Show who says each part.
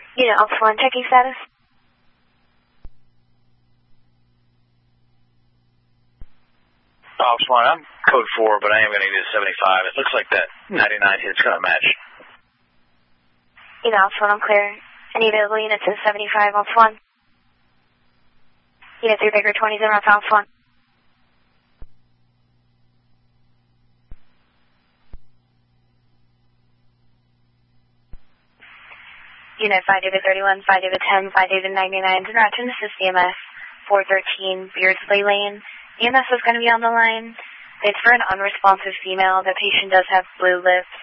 Speaker 1: Unit Alpha 1, checking status.
Speaker 2: Alpha 1, I'm code 4, but I am going to use 75. It looks like that 99 hit's going to match.
Speaker 1: Unit Alpha 1, I'm clear. Any available units in 75, Alpha 1. Unit 3, Baker 20, Alpha 1. Unit 5 David 31, 5 David 10, 5 David 99, Interacting, this is CMS 413 Beardsley Lane. EMS is going to be on the line. It's for an unresponsive female. The patient does have blue lips.